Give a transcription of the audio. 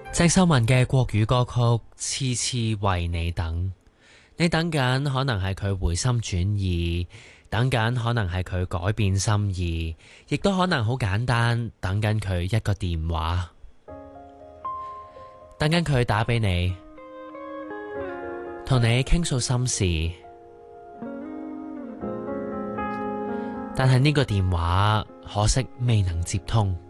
鄭秀文嘅國語歌曲《痴痴為你等》，你等緊可能係佢回心轉意，等緊可能係佢改變心意，亦都可能好簡單，等緊佢一個電話，等緊佢打俾你，同你傾訴心事。但係呢個電話可惜未能接通。